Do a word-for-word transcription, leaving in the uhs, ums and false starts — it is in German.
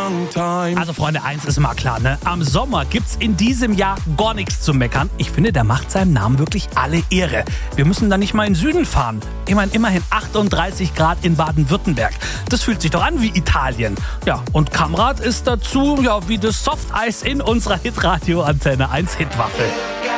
Also Freunde, eins ist mal klar, ne? Am Sommer gibt's in diesem Jahr gar nichts zu meckern. Ich finde, der macht seinem Namen wirklich alle Ehre. Wir müssen da nicht mal in den Süden fahren. Ich meine, immerhin achtunddreißig Grad in Baden-Württemberg. Das fühlt sich doch an wie Italien. Ja, und Kamrad ist dazu ja wie das Softeis in unserer Hitradio Antenne eins Hitwaffel.